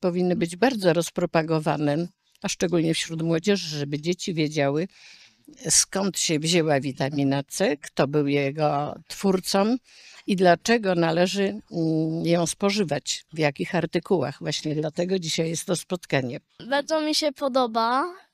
powinny być bardzo rozpropagowane, a szczególnie wśród młodzieży, żeby dzieci wiedziały, skąd się wzięła witamina C, kto był jego twórcą i dlaczego należy ją spożywać, w jakich artykułach. Właśnie dlatego dzisiaj jest to spotkanie. Bardzo mi się podoba,